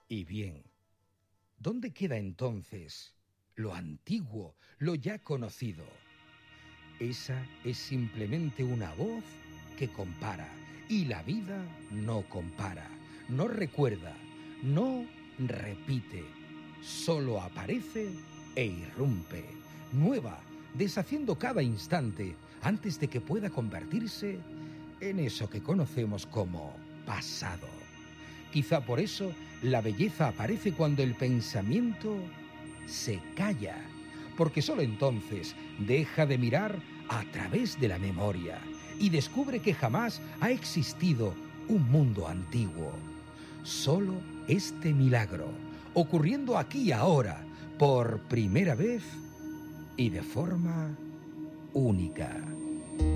Y bien, ¿dónde queda entonces lo antiguo, lo ya conocido? Esa es simplemente una voz que compara, y la vida no compara, no recuerda, no repite, solo aparece e irrumpe, nueva, deshaciendo cada instante antes de que pueda convertirse en eso que conocemos como pasado. Quizá por eso la belleza aparece cuando el pensamiento se calla, porque solo entonces deja de mirar a través de la memoria y descubre que jamás ha existido un mundo antiguo. Solo este milagro, ocurriendo aquí y ahora, por primera vez y de forma única.